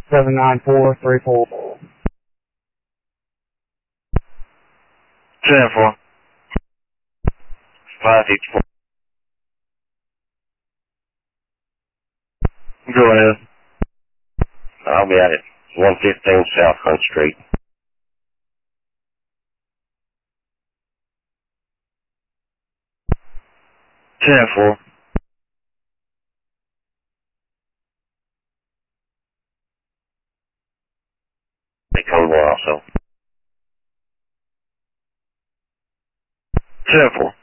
79434. 204. 584. Go ahead. I'll be at it. 115 South Hunt Street. Four. They code one also. 4.